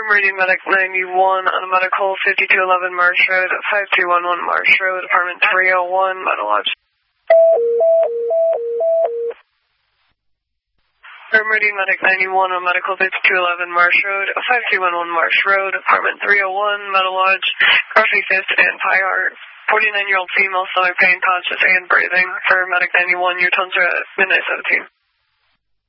reading Medic 91 on a medical 5211 Marsh Road, 5211 Marsh Road, apartment 301, Meadow Lodge. I'm reading Medic 91 on medical 5211 Marsh Road, 5211 Marsh Road, apartment 301, Meadow Lodge, Coffee Fifth and Pie Heart. 49-year-old female, stomach pain, conscious, and breathing. For Medic 91, your tons are at midnight 17.